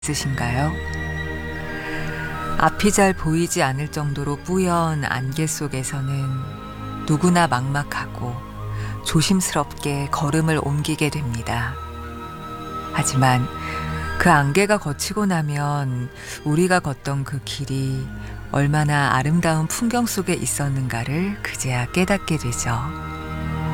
있으신가요? 앞이 잘 보이지 않을 정도로 뿌연 안개 속에서는 누구나 막막하고 조심스럽게 걸음을 옮기게 됩니다. 하지만 그 안개가 걷히고 나면 우리가 걷던 그 길이 얼마나 아름다운 풍경 속에 있었는가를 그제야 깨닫게 되죠.